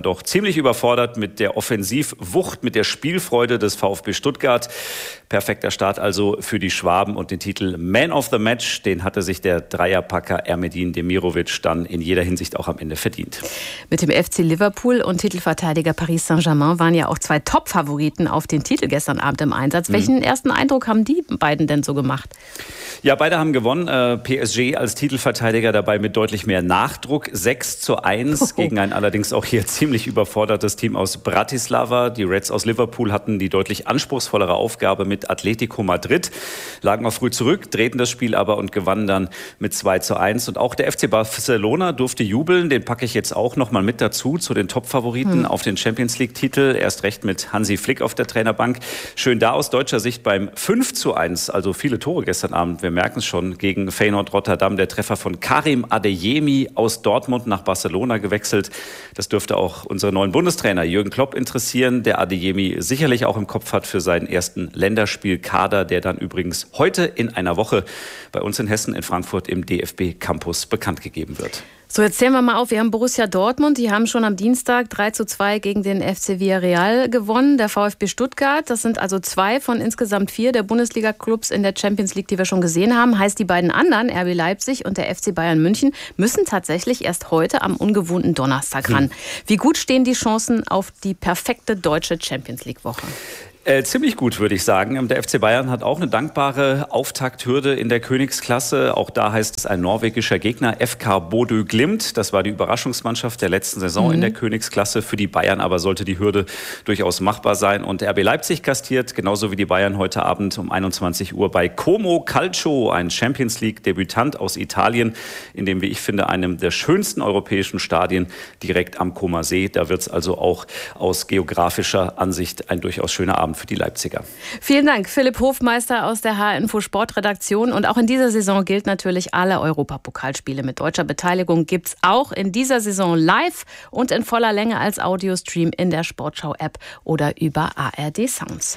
Speaker 28: ziemlich überfordert mit der Offensivwucht, mit der Spielfreude des VfB Stuttgart. Perfekter Start also für die Schwaben und den Titel Man of the Match, den hatte sich der Dreierpacker Ermedin Demirovic dann in jeder Hinsicht auch am Ende verdient.
Speaker 6: Mit dem F C Liverpool und Titelverteidiger Paris Saint-Germain waren ja auch zwei Top-Favoriten auf den Titel gestern Abend im Einsatz. Mhm. Welchen ersten Eindruck haben die beiden denn so gemacht?
Speaker 28: Ja, beide haben gewonnen. Äh, P S G als Titelverteidiger dabei mit deutlich mehr Nachdruck. sechs zu eins oh. gegen ein allerdings auch hier ziemlich überfordertes Team aus Bratislava. Die Reds aus Liverpool hatten die deutlich anspruchsvollere Aufgabe mit Atletico Madrid, lagen auch früh zurück, drehten das Spiel aber und gewannen dann mit zwei zu eins. Und auch der F C Barcelona durfte jubeln. Den packe ich jetzt auch noch mal mit dazu, zu den Top-Favoriten mhm. auf den Champions-League-Titel. Erst recht mit Hansi Flick auf der Trainerbank. Schön da aus deutscher Sicht beim fünf zu eins, also viele Tore gestern Abend. Wir merken es schon, gegen Feyenoord Rotterdam. Der Treffer von Karim Adeyemi aus Dortmund nach Barcelona gewechselt. Das dürfte auch unseren neuen Bundestrainer Jürgen Klopp interessieren, der Adeyemi sicherlich auch im Kopf hat für seinen ersten Länderspielkader, der dann übrigens heute in einer Woche bei uns in Hessen in Frankfurt im D F B Campus bekannt gegeben wird.
Speaker 6: So, jetzt zählen wir mal auf. Wir haben Borussia Dortmund. Die haben schon am Dienstag drei zu zwei gegen den F C Villarreal gewonnen. Der VfB Stuttgart, das sind also zwei von insgesamt vier der Bundesliga-Clubs in der Champions League, die wir schon gesehen haben. Heißt, die beiden anderen, R B Leipzig und der F C Bayern München, müssen tatsächlich erst heute am ungewohnten Donnerstag ran. Hm. Wie gut stehen die Chancen auf die perfekte deutsche Champions League-Woche?
Speaker 28: Äh, ziemlich gut, würde ich sagen. Der F C Bayern hat auch eine dankbare Auftakthürde in der Königsklasse. Auch da heißt es ein norwegischer Gegner, F K Bodø Glimt. Das war die Überraschungsmannschaft der letzten Saison mhm. in der Königsklasse. Für die Bayern aber sollte die Hürde durchaus machbar sein. Und R B Leipzig gastiert, genauso wie die Bayern, heute Abend um einundzwanzig Uhr bei Como Calcio, ein Champions League-Debütant aus Italien, in dem, wie ich finde, einem der schönsten europäischen Stadien direkt am Comer See. Da wird es also auch aus geografischer Ansicht ein durchaus schöner Abend für die Leipziger.
Speaker 6: Vielen Dank, Philipp Hofmeister aus der H Info Sportredaktion. Und auch in dieser Saison gilt natürlich, alle Europapokalspiele mit deutscher Beteiligung gibt es auch in dieser Saison live und in voller Länge als Audiostream in der Sportschau-App oder über A R D Sounds.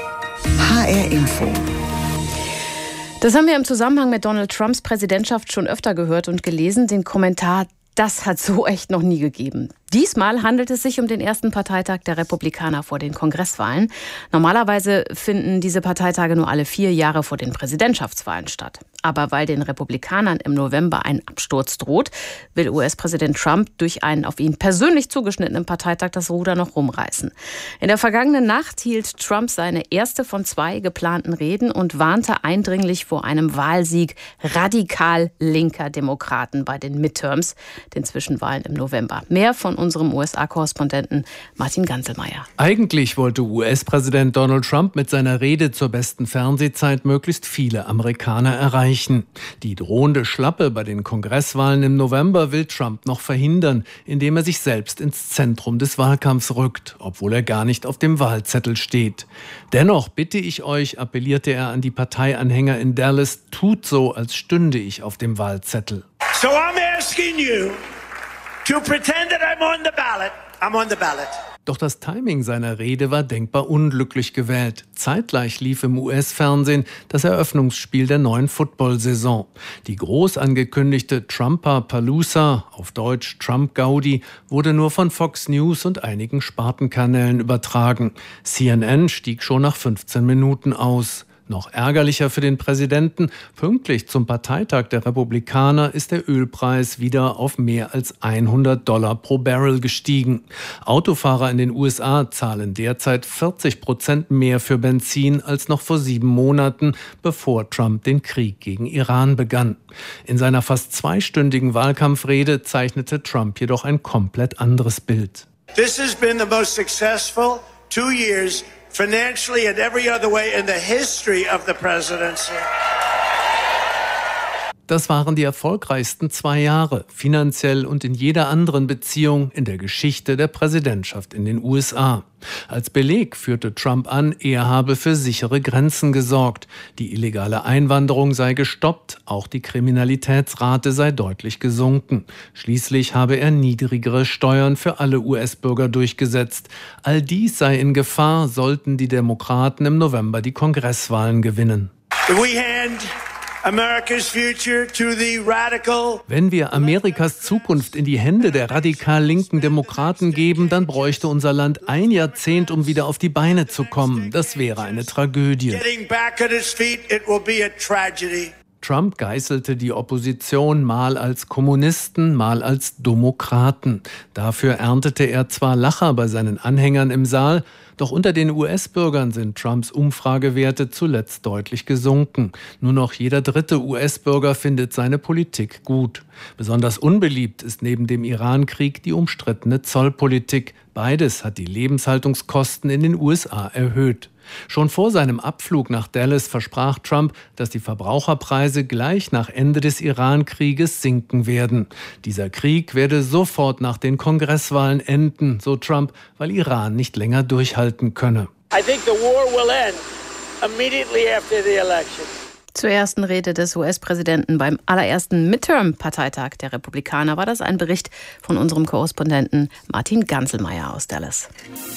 Speaker 1: H R Info.
Speaker 6: Das haben wir im Zusammenhang mit Donald Trumps Präsidentschaft schon öfter gehört und gelesen, den Kommentar: Das hat so echt noch nie gegeben. Diesmal handelt es sich um den ersten Parteitag der Republikaner vor den Kongresswahlen. Normalerweise finden diese Parteitage nur alle vier Jahre vor den Präsidentschaftswahlen statt. Aber weil den Republikanern im November ein Absturz droht, will U S-Präsident Trump durch einen auf ihn persönlich zugeschnittenen Parteitag das Ruder noch rumreißen. In der vergangenen Nacht hielt Trump seine erste von zwei geplanten Reden und warnte eindringlich vor einem Wahlsieg radikal linker Demokraten bei den Midterms, den Zwischenwahlen im November. Mehr von unserem U S A-Korrespondenten Martin Ganselmeier.
Speaker 8: Eigentlich wollte U S-Präsident Donald Trump mit seiner Rede zur besten Fernsehzeit möglichst viele Amerikaner erreichen. Die drohende Schlappe bei den Kongresswahlen im November will Trump noch verhindern, indem er sich selbst ins Zentrum des Wahlkampfs rückt, obwohl er gar nicht auf dem Wahlzettel steht. Dennoch bitte ich euch, appellierte er an die Parteianhänger in Dallas, tut so, als stünde ich auf dem Wahlzettel.
Speaker 14: So I'm asking you to pretend that I'm on the ballot. I'm on the ballot.
Speaker 8: Doch das Timing seiner Rede war denkbar unglücklich gewählt. Zeitgleich lief im U S-Fernsehen das Eröffnungsspiel der neuen Football-Saison. Die groß angekündigte Trumper-Palooza, auf Deutsch Trump-Gaudi, wurde nur von Fox News und einigen Spartenkanälen übertragen. C N N stieg schon nach fünfzehn Minuten aus. Noch ärgerlicher für den Präsidenten, pünktlich zum Parteitag der Republikaner ist der Ölpreis wieder auf mehr als hundert Dollar pro Barrel gestiegen. Autofahrer in den U S A zahlen derzeit vierzig Prozent mehr für Benzin als noch vor sieben Monaten, bevor Trump den Krieg gegen Iran begann. In seiner fast zweistündigen Wahlkampfrede zeichnete Trump jedoch ein komplett anderes Bild.
Speaker 14: This has been the most successful two years financially and every other way in the history of the presidency.
Speaker 8: Das waren die erfolgreichsten zwei Jahre, finanziell und in jeder anderen Beziehung in der Geschichte der Präsidentschaft in den U S A. Als Beleg führte Trump an, er habe für sichere Grenzen gesorgt. Die illegale Einwanderung sei gestoppt, auch die Kriminalitätsrate sei deutlich gesunken. Schließlich habe er niedrigere Steuern für alle U S-Bürger durchgesetzt. All dies sei in Gefahr, sollten die Demokraten im November die Kongresswahlen gewinnen.
Speaker 14: We hand America's future to the radical.
Speaker 8: Wenn wir Amerikas Zukunft in die Hände der radikal linken Demokraten geben, dann bräuchte unser Land ein Jahrzehnt, um wieder auf die Beine zu kommen. Das wäre eine Tragödie.
Speaker 14: Getting back on its feet, it will be a tragedy.
Speaker 8: Trump geißelte die Opposition mal als Kommunisten, mal als Demokraten. Dafür erntete er zwar Lacher bei seinen Anhängern im Saal, doch unter den U S-Bürgern sind Trumps Umfragewerte zuletzt deutlich gesunken. Nur noch jeder dritte U S-Bürger findet seine Politik gut. Besonders unbeliebt ist neben dem Iran-Krieg die umstrittene Zollpolitik. Beides hat die Lebenshaltungskosten in den U S A erhöht. Schon vor seinem Abflug nach Dallas versprach Trump, dass die Verbraucherpreise gleich nach Ende des Iran-Krieges sinken werden. Dieser Krieg werde sofort nach den Kongresswahlen enden, so Trump, weil Iran nicht länger durchhalten könne.
Speaker 14: I think the war will end immediately after the election.
Speaker 6: Zur ersten Rede des U S-Präsidenten beim allerersten Midterm-Parteitag der Republikaner war das ein Bericht von unserem Korrespondenten Martin Ganzelmeier aus Dallas.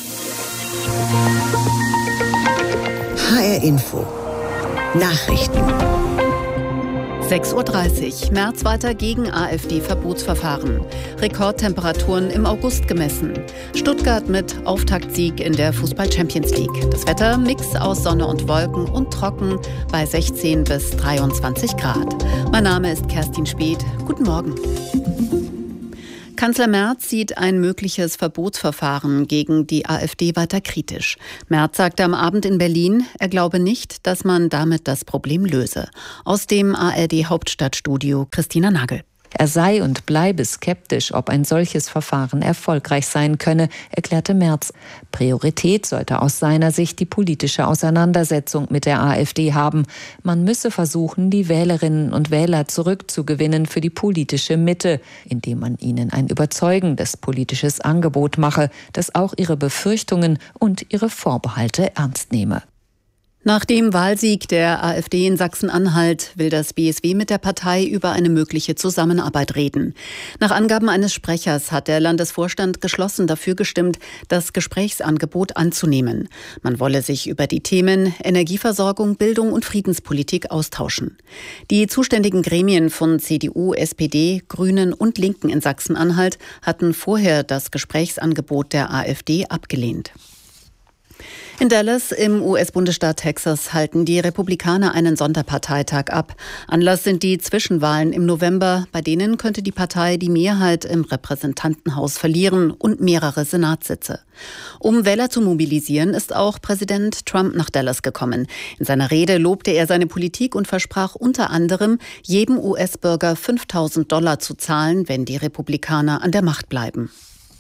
Speaker 1: H R Info. Nachrichten.
Speaker 3: sechs Uhr dreißig. Merz weiter gegen AfD-Verbotsverfahren. Rekordtemperaturen im August gemessen. Stuttgart mit Auftaktsieg in der Fußball-Champions League. Das Wetter Mix aus Sonne und Wolken und trocken bei sechzehn bis dreiundzwanzig Grad. Mein Name ist Kerstin Speth. Guten Morgen. Kanzler Merz sieht ein mögliches Verbotsverfahren gegen die AfD weiter kritisch. Merz sagte am Abend in Berlin, er glaube nicht, dass man damit das Problem löse. Aus dem A R D-Hauptstadtstudio Christina Nagel.
Speaker 15: Er sei und bleibe skeptisch, ob ein solches Verfahren erfolgreich sein könne, erklärte Merz. Priorität sollte aus seiner Sicht die politische Auseinandersetzung mit der AfD haben. Man müsse versuchen, die Wählerinnen und Wähler zurückzugewinnen für die politische Mitte, indem man ihnen ein überzeugendes politisches Angebot mache, das auch ihre Befürchtungen und ihre Vorbehalte ernst nehme.
Speaker 3: Nach dem Wahlsieg der AfD in Sachsen-Anhalt will das B S W mit der Partei über eine mögliche Zusammenarbeit reden. Nach Angaben eines Sprechers hat der Landesvorstand geschlossen dafür gestimmt, das Gesprächsangebot anzunehmen. Man wolle sich über die Themen Energieversorgung, Bildung und Friedenspolitik austauschen. Die zuständigen Gremien von C D U, S P D, Grünen und Linken in Sachsen-Anhalt hatten vorher das Gesprächsangebot der AfD abgelehnt. In Dallas im U S-Bundesstaat Texas halten die Republikaner einen Sonderparteitag ab. Anlass sind die Zwischenwahlen im November, bei denen könnte die Partei die Mehrheit im Repräsentantenhaus verlieren und mehrere Senatssitze. Um Wähler zu mobilisieren, ist auch Präsident Trump nach Dallas gekommen. In seiner Rede lobte er seine Politik und versprach unter anderem, jedem U S-Bürger fünftausend Dollar zu zahlen, wenn die Republikaner an der Macht bleiben.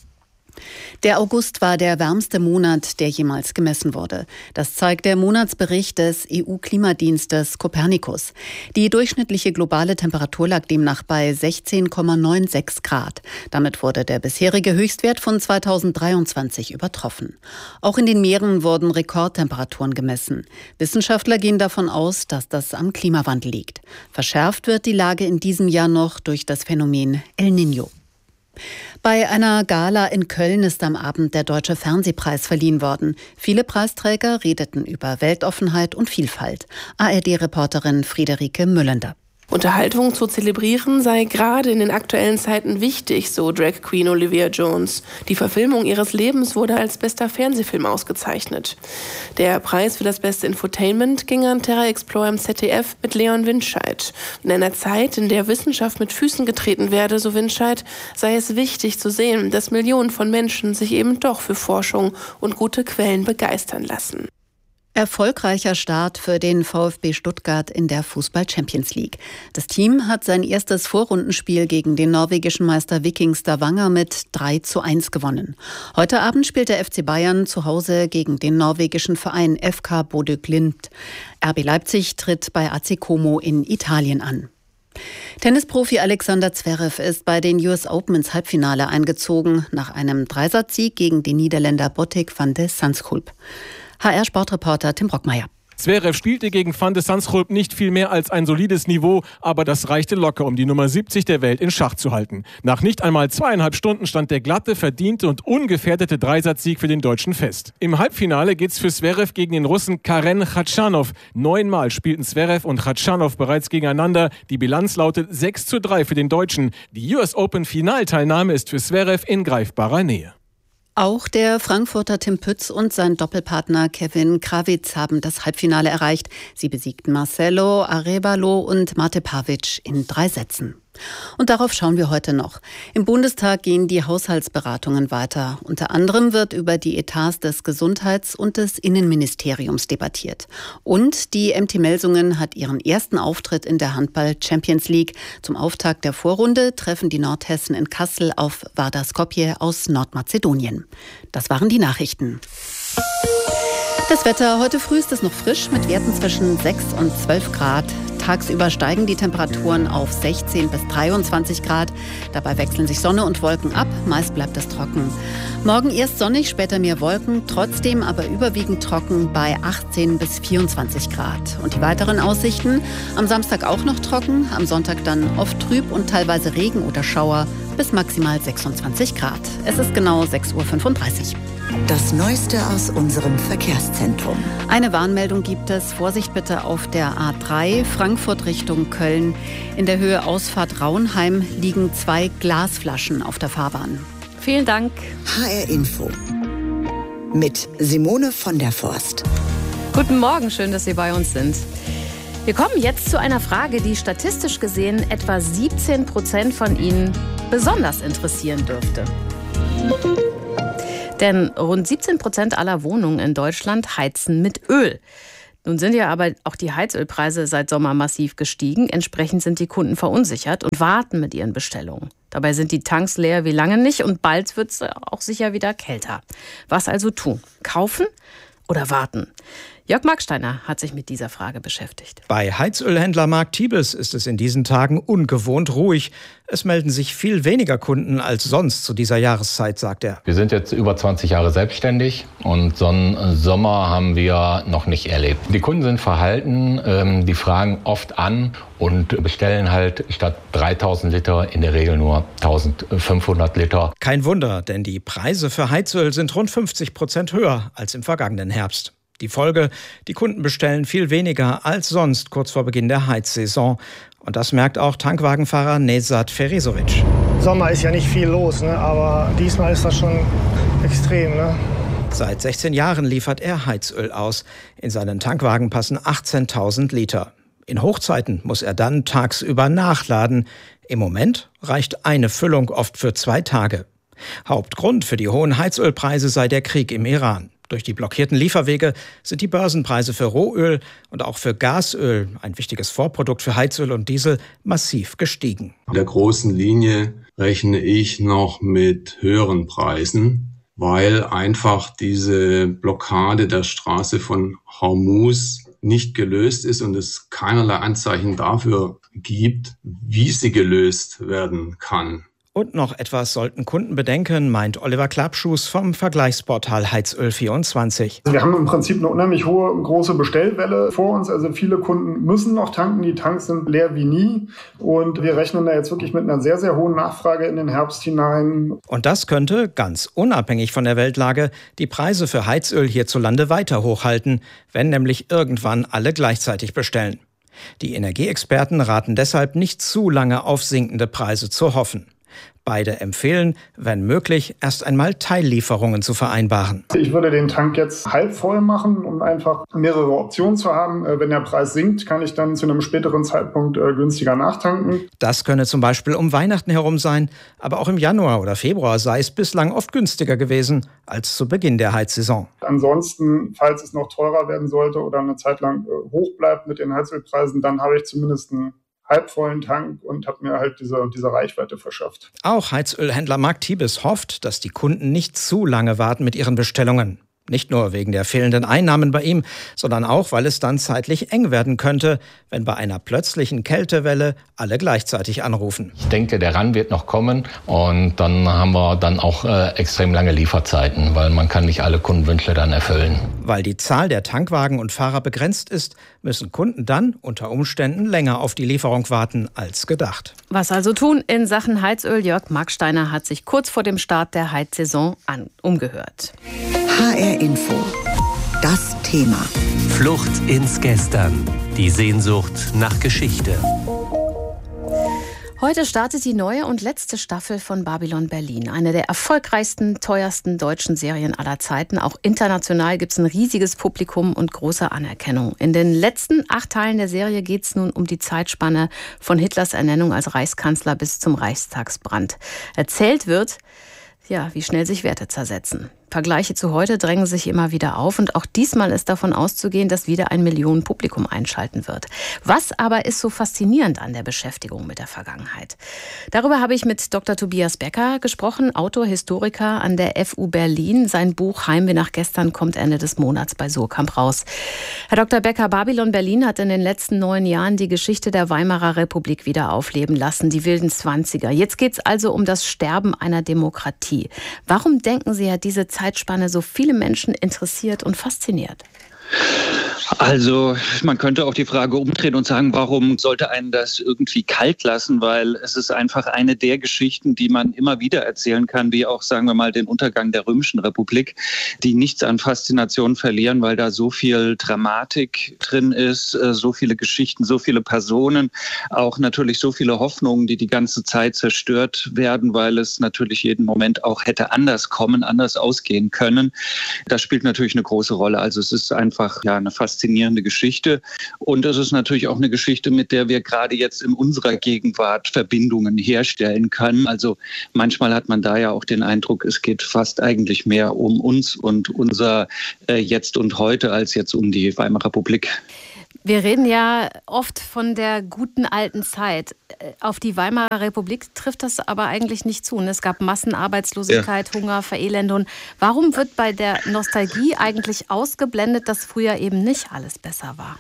Speaker 3: Der August war der wärmste Monat, der jemals gemessen wurde. Das zeigt der Monatsbericht des E U-Klimadienstes Copernicus. Die durchschnittliche globale Temperatur lag demnach bei sechzehn Komma sechsundneunzig Grad. Damit wurde der bisherige Höchstwert von zweitausenddreiundzwanzig übertroffen. Auch in den Meeren wurden Rekordtemperaturen gemessen. Wissenschaftler gehen davon aus, dass das am Klimawandel liegt. Verschärft wird die Lage in diesem Jahr noch durch das Phänomen El Niño. Bei einer Gala in Köln ist am Abend der Deutsche Fernsehpreis verliehen worden. Viele Preisträger redeten über Weltoffenheit und Vielfalt. A R D-Reporterin Friederike Müllender.
Speaker 16: Unterhaltung zu zelebrieren sei gerade in den aktuellen Zeiten wichtig, so Drag Queen Olivia Jones. Die Verfilmung ihres Lebens wurde als bester Fernsehfilm ausgezeichnet. Der Preis für das beste Infotainment ging an Terra Explorer im Z D F mit Leon Winscheid. In einer Zeit, in der Wissenschaft mit Füßen getreten werde, so Winscheid, sei es wichtig zu sehen, dass Millionen von Menschen sich eben doch für Forschung und gute Quellen begeistern lassen.
Speaker 3: Erfolgreicher Start für den VfB Stuttgart in der Fußball-Champions League. Das Team hat sein erstes Vorrundenspiel gegen den norwegischen Meister Viking Stavanger mit drei zu eins gewonnen. Heute Abend spielt der F C Bayern zu Hause gegen den norwegischen Verein F K Bodø Glimt. R B Leipzig tritt bei A C Como in Italien an. Tennisprofi Alexander Zverev ist bei den U S Open ins Halbfinale eingezogen, nach einem Dreisatzsieg gegen den Niederländer Botic van de Zandschulp. H R-Sportreporter Tim Brockmeier.
Speaker 4: Zverev spielte gegen Van de Zandschulp nicht viel mehr als ein solides Niveau, aber das reichte locker, um die Nummer siebzig der Welt in Schach zu halten. Nach nicht einmal zweieinhalb Stunden stand der glatte, verdiente und ungefährdete Dreisatzsieg für den Deutschen fest. Im Halbfinale geht's für Zverev gegen den Russen Karen Khachanov. Neunmal spielten Zverev und Khachanov bereits gegeneinander. Die Bilanz lautet sechs zu drei für den Deutschen. Die U S Open Finalteilnahme ist für Zverev in greifbarer Nähe.
Speaker 3: Auch der Frankfurter Tim Pütz und sein Doppelpartner Kevin Krawitz haben das Halbfinale erreicht. Sie besiegten Marcelo Arévalo und Mate Pavic in drei Sätzen. Und darauf schauen wir heute noch. Im Bundestag gehen die Haushaltsberatungen weiter. Unter anderem wird über die Etats des Gesundheits- und des Innenministeriums debattiert. Und die M T Melsungen hat ihren ersten Auftritt in der Handball-Champions League. Zum Auftakt der Vorrunde treffen die Nordhessen in Kassel auf Vardar Skopje aus Nordmazedonien. Das waren die Nachrichten. Das Wetter. Heute früh ist es noch frisch mit Werten zwischen sechs und zwölf Grad. Tagsüber steigen die Temperaturen auf sechzehn bis dreiundzwanzig Grad. Dabei wechseln sich Sonne und Wolken ab. Meist bleibt es trocken. Morgen erst sonnig, später mehr Wolken. Trotzdem aber überwiegend trocken bei achtzehn bis vierundzwanzig Grad. Und die weiteren Aussichten? Am Samstag auch noch trocken. Am Sonntag dann oft trüb und teilweise Regen oder Schauer bis maximal sechsundzwanzig Grad. Es ist genau sechs Uhr fünfunddreißig.
Speaker 1: Das Neueste aus unserem Verkehrszentrum.
Speaker 3: Eine Warnmeldung gibt es. Vorsicht bitte auf der A drei, Frankfurt Richtung Köln. In der Höhe Ausfahrt Rauenheim liegen zwei Glasflaschen auf der Fahrbahn. Vielen Dank.
Speaker 1: H R Info mit Simone von der Forst.
Speaker 6: Guten Morgen, schön, dass Sie bei uns sind. Wir kommen jetzt zu einer Frage, die statistisch gesehen etwa siebzehn Prozent von Ihnen besonders interessieren dürfte. Denn rund siebzehn Prozent aller Wohnungen in Deutschland heizen mit Öl. Nun sind ja aber auch die Heizölpreise seit Sommer massiv gestiegen. Entsprechend sind die Kunden verunsichert und warten mit ihren Bestellungen. Dabei sind die Tanks leer wie lange nicht und bald wird es auch sicher wieder kälter. Was also tun? Kaufen oder warten? Jörg Marksteiner hat sich mit dieser Frage beschäftigt.
Speaker 17: Bei Heizölhändler Mark Tiebes ist es in diesen Tagen ungewohnt ruhig. Es melden sich viel weniger Kunden als sonst zu dieser Jahreszeit, sagt er.
Speaker 18: Wir sind jetzt über zwanzig Jahre selbstständig und so einen Sommer haben wir noch nicht erlebt. Die Kunden sind verhalten, ähm, die fragen oft an und bestellen halt statt dreitausend Liter in der Regel nur eintausendfünfhundert Liter.
Speaker 17: Kein Wunder, denn die Preise für Heizöl sind rund fünfzig Prozent höher als im vergangenen Herbst. Die Folge, die Kunden bestellen viel weniger als sonst kurz vor Beginn der Heizsaison. Und das merkt auch Tankwagenfahrer Nezad Ferezovic.
Speaker 19: Sommer ist ja nicht viel los, ne? Aber diesmal ist das schon extrem. Ne?
Speaker 17: Seit sechzehn Jahren liefert er Heizöl aus. In seinen Tankwagen passen achtzehntausend Liter. In Hochzeiten muss er dann tagsüber nachladen. Im Moment reicht eine Füllung oft für zwei Tage. Hauptgrund für die hohen Heizölpreise sei der Krieg im Iran. Durch die blockierten Lieferwege sind die Börsenpreise für Rohöl und auch für Gasöl, ein wichtiges Vorprodukt für Heizöl und Diesel, massiv gestiegen.
Speaker 20: In der großen Linie rechne ich noch mit höheren Preisen, weil einfach diese Blockade der Straße von Hormuz nicht gelöst ist und es keinerlei Anzeichen dafür gibt, wie sie gelöst werden kann.
Speaker 17: Und noch etwas sollten Kunden bedenken, meint Oliver Klappschuß vom Vergleichsportal Heizöl vierundzwanzig.
Speaker 21: Wir haben im Prinzip eine unheimlich hohe, große Bestellwelle vor uns. Also viele Kunden müssen noch tanken. Die Tanks sind leer wie nie. Und wir rechnen da jetzt wirklich mit einer sehr, sehr hohen Nachfrage in den Herbst hinein.
Speaker 17: Und das könnte, ganz unabhängig von der Weltlage, die Preise für Heizöl hierzulande weiter hochhalten, wenn nämlich irgendwann alle gleichzeitig bestellen. Die Energieexperten raten deshalb nicht zu lange auf sinkende Preise zu hoffen. Beide empfehlen, wenn möglich, erst einmal Teillieferungen zu vereinbaren.
Speaker 21: Ich würde den Tank jetzt halb voll machen, um einfach mehrere Optionen zu haben. Wenn der Preis sinkt, kann ich dann zu einem späteren Zeitpunkt günstiger nachtanken.
Speaker 17: Das könne zum Beispiel um Weihnachten herum sein, aber auch im Januar oder Februar sei es bislang oft günstiger gewesen als zu Beginn der Heizsaison.
Speaker 21: Ansonsten, falls es noch teurer werden sollte oder eine Zeit lang hoch bleibt mit den Heizölpreisen, dann habe ich zumindest einen halbvollen Tank und habe mir halt diese, diese Reichweite verschafft.
Speaker 17: Auch Heizölhändler Mark Tiebes hofft, dass die Kunden nicht zu lange warten mit ihren Bestellungen. Nicht nur wegen der fehlenden Einnahmen bei ihm, sondern auch, weil es dann zeitlich eng werden könnte, wenn bei einer plötzlichen Kältewelle alle gleichzeitig anrufen.
Speaker 18: Ich denke, der Run wird noch kommen und dann haben wir dann auch äh, extrem lange Lieferzeiten, weil man kann nicht alle Kundenwünsche dann erfüllen.
Speaker 17: Weil die Zahl der Tankwagen und Fahrer begrenzt ist, müssen Kunden dann unter Umständen länger auf die Lieferung warten als gedacht.
Speaker 6: Was also tun in Sachen Heizöl? Jörg Marksteiner hat sich kurz vor dem Start der Heizsaison an, umgehört.
Speaker 1: H R Info. Das Thema.
Speaker 2: Flucht ins Gestern. Die Sehnsucht nach Geschichte.
Speaker 6: Heute startet die neue und letzte Staffel von Babylon Berlin. Eine der erfolgreichsten, teuersten deutschen Serien aller Zeiten. Auch international gibt es ein riesiges Publikum und große Anerkennung. In den letzten acht Teilen der Serie geht es nun um die Zeitspanne von Hitlers Ernennung als Reichskanzler bis zum Reichstagsbrand. Erzählt wird, ja, wie schnell sich Werte zersetzen. Vergleiche zu heute drängen sich immer wieder auf und auch diesmal ist davon auszugehen, dass wieder ein Millionenpublikum einschalten wird. Was aber ist so faszinierend an der Beschäftigung mit der Vergangenheit? Darüber habe ich mit Doktor Tobias Becker gesprochen, Autor, Historiker an der F U Berlin. Sein Buch Heimweh nach gestern kommt Ende des Monats bei Surkamp raus. Herr Doktor Becker, Babylon Berlin hat in den letzten neun Jahren die Geschichte der Weimarer Republik wieder aufleben lassen, die wilden Zwanziger. Jetzt geht es also um das Sterben einer Demokratie. Warum denken Sie, hat diese Zeitspanne so viele Menschen interessiert und fasziniert?
Speaker 5: Also man könnte auch die Frage umdrehen und sagen, warum sollte einen das irgendwie kalt lassen? Weil es ist einfach eine der Geschichten, die man immer wieder erzählen kann, wie auch, sagen wir mal, den Untergang der Römischen Republik, die nichts an Faszination verlieren, weil da so viel Dramatik drin ist, so viele Geschichten, so viele Personen, auch natürlich so viele Hoffnungen, die die ganze Zeit zerstört werden, weil es natürlich jeden Moment auch hätte anders kommen, anders ausgehen können. Das spielt natürlich eine große Rolle. Also es ist einfach ja eine faszinierende Geschichte und es ist natürlich auch eine Geschichte, mit der wir gerade jetzt in unserer Gegenwart Verbindungen herstellen können. Also manchmal hat man da ja auch den Eindruck, es geht fast eigentlich mehr um uns und unser äh, Jetzt und Heute als jetzt um die Weimarer Republik.
Speaker 6: Wir reden ja oft von der guten alten Zeit. Auf die Weimarer Republik trifft das aber eigentlich nicht zu. Es gab Massenarbeitslosigkeit, ja. Hunger, Verelendung. Warum wird bei der Nostalgie eigentlich ausgeblendet, dass früher eben nicht alles besser war?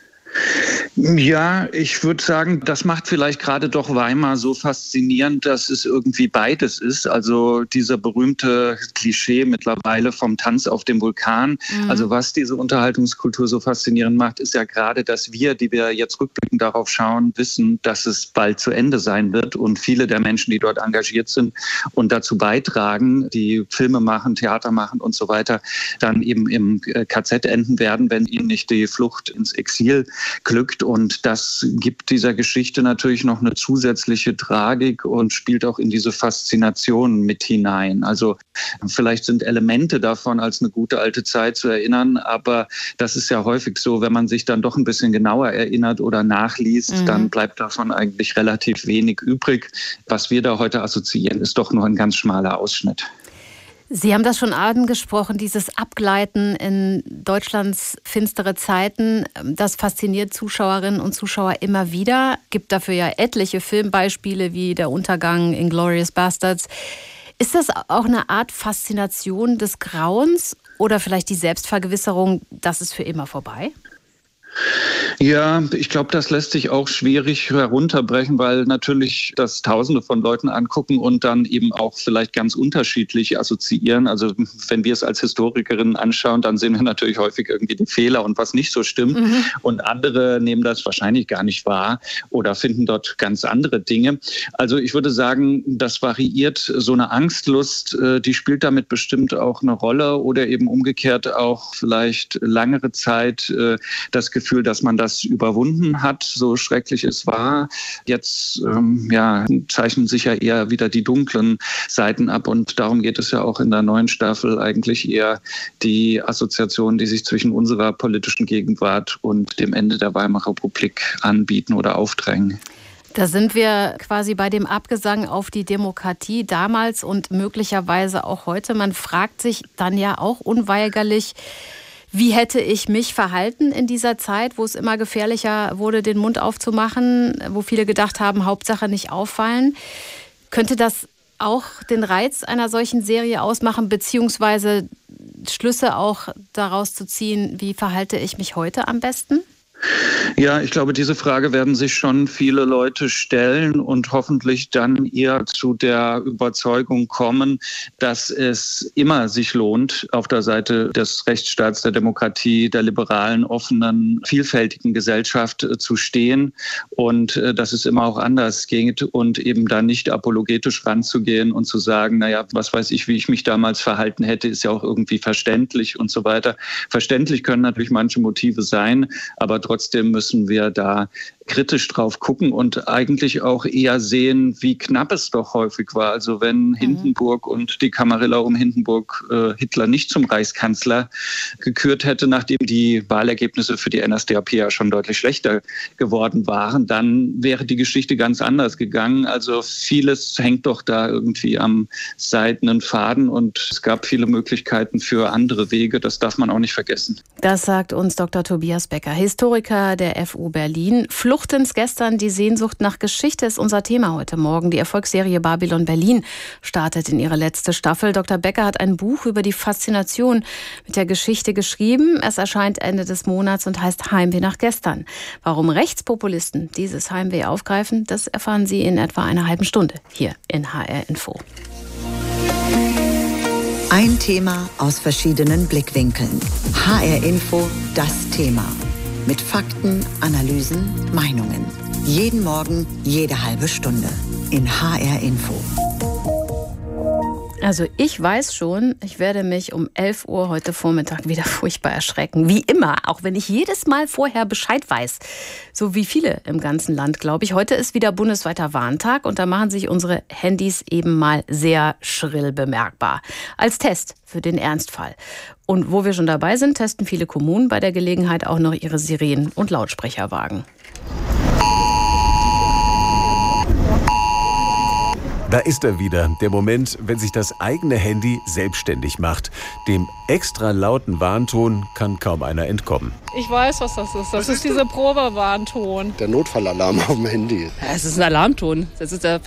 Speaker 5: Ja, ich würde sagen, das macht vielleicht gerade doch Weimar so faszinierend, dass es irgendwie beides ist. Also dieser berühmte Klischee mittlerweile vom Tanz auf dem Vulkan. Mhm. Also was diese Unterhaltungskultur so faszinierend macht, ist ja gerade, dass wir, die wir jetzt rückblickend darauf schauen, wissen, dass es bald zu Ende sein wird. Und viele der Menschen, die dort engagiert sind und dazu beitragen, die Filme machen, Theater machen und so weiter, dann eben im K Z enden werden, wenn ihnen nicht die Flucht ins Exil glückt. Und das gibt dieser Geschichte natürlich noch eine zusätzliche Tragik und spielt auch in diese Faszination mit hinein. Also vielleicht sind Elemente davon als eine gute alte Zeit zu erinnern, aber das ist ja häufig so, wenn man sich dann doch ein bisschen genauer erinnert oder nachliest, mhm. dann bleibt davon eigentlich relativ wenig übrig. Was wir da heute assoziieren, ist doch nur ein ganz schmaler Ausschnitt.
Speaker 6: Sie haben das schon angesprochen, dieses Abgleiten in Deutschlands finstere Zeiten, das fasziniert Zuschauerinnen und Zuschauer immer wieder. Gibt dafür ja etliche Filmbeispiele wie Der Untergang, Inglourious Basterds. Ist das auch eine Art Faszination des Grauens oder vielleicht die Selbstvergewisserung, das ist für immer vorbei?
Speaker 5: Ja, ich glaube, das lässt sich auch schwierig herunterbrechen, weil natürlich das Tausende von Leuten angucken und dann eben auch vielleicht ganz unterschiedlich assoziieren. Also wenn wir es als Historikerinnen anschauen, dann sehen wir natürlich häufig irgendwie die Fehler und was nicht so stimmt. Mhm. Und andere nehmen das wahrscheinlich gar nicht wahr oder finden dort ganz andere Dinge. Also ich würde sagen, das variiert. So eine Angstlust, die spielt damit bestimmt auch eine Rolle oder eben umgekehrt auch vielleicht langere Zeit das Gefühl, dass man das überwunden hat, so schrecklich es war. Jetzt ähm, ja, zeichnen sich ja eher wieder die dunklen Seiten ab und darum geht es ja auch in der neuen Staffel eigentlich eher die Assoziationen, die sich zwischen unserer politischen Gegenwart und dem Ende der Weimarer Republik anbieten oder aufdrängen.
Speaker 6: Da sind wir quasi bei dem Abgesang auf die Demokratie damals und möglicherweise auch heute. Man fragt sich dann ja auch unweigerlich, wie hätte ich mich verhalten in dieser Zeit, wo es immer gefährlicher wurde, den Mund aufzumachen, wo viele gedacht haben, Hauptsache nicht auffallen. Könnte das auch den Reiz einer solchen Serie ausmachen, beziehungsweise Schlüsse auch daraus zu ziehen, wie verhalte ich mich heute am besten?
Speaker 5: Ja, ich glaube, diese Frage werden sich schon viele Leute stellen und hoffentlich dann eher zu der Überzeugung kommen, dass es immer sich lohnt, auf der Seite des Rechtsstaats, der Demokratie, der liberalen, offenen, vielfältigen Gesellschaft zu stehen und dass es immer auch anders geht und eben da nicht apologetisch ranzugehen und zu sagen, naja, was weiß ich, wie ich mich damals verhalten hätte, ist ja auch irgendwie verständlich und so weiter. Verständlich können natürlich manche Motive sein, aber trotzdem müssen wir da kritisch drauf gucken und eigentlich auch eher sehen, wie knapp es doch häufig war. Also wenn Hindenburg mhm. und die Kamarilla um Hindenburg äh, Hitler nicht zum Reichskanzler gekürt hätte, nachdem die Wahlergebnisse für die N S D A P ja schon deutlich schlechter geworden waren, dann wäre die Geschichte ganz anders gegangen. Also vieles hängt doch da irgendwie am seidenen Faden und es gab viele Möglichkeiten für andere Wege. Das darf man auch nicht vergessen.
Speaker 6: Das sagt uns Doktor Tobias Becker, Historiker der F U Berlin. Flucht ins Gestern, die Sehnsucht nach Geschichte ist unser Thema heute Morgen. Die Erfolgsserie Babylon Berlin startet in ihre letzte Staffel. Doktor Becker hat ein Buch über die Faszination mit der Geschichte geschrieben. Es erscheint Ende des Monats und heißt Heimweh nach gestern. Warum Rechtspopulisten dieses Heimweh aufgreifen, das erfahren Sie in etwa einer halben Stunde hier in H R Info.
Speaker 1: Ein Thema aus verschiedenen Blickwinkeln. H R Info, das Thema. Mit Fakten, Analysen, Meinungen. Jeden Morgen, jede halbe Stunde. In H R Info.
Speaker 6: Also ich weiß schon, ich werde mich um elf Uhr heute Vormittag wieder furchtbar erschrecken. Wie immer, auch wenn ich jedes Mal vorher Bescheid weiß. So wie viele im ganzen Land, glaube ich. Heute ist wieder bundesweiter Warntag und da machen sich unsere Handys eben mal sehr schrill bemerkbar. Als Test für den Ernstfall. Und wo wir schon dabei sind, testen viele Kommunen bei der Gelegenheit auch noch ihre Sirenen und Lautsprecherwagen.
Speaker 9: Da ist er wieder, der Moment, wenn sich das eigene Handy selbstständig macht. Dem extra lauten Warnton kann kaum einer entkommen.
Speaker 10: Ich weiß, was das ist. Das was ist, ist dieser Probewarnton.
Speaker 22: Der Notfallalarm auf dem Handy.
Speaker 10: Ja, es ist ein Alarmton. Das ist der